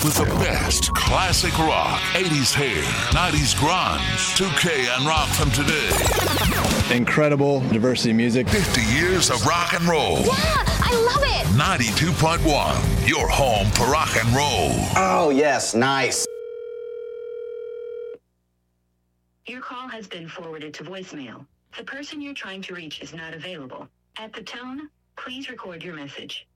with the best classic rock, 80s hair, 90s grunge, 2K and rock from today. Incredible diversity music. 50 years of rock and roll. Yeah, I love it. 92.1, your home for rock and roll. Oh, yes, nice. Your call has been forwarded to voicemail. The person you're trying to reach is not available. At the tone, please record your message.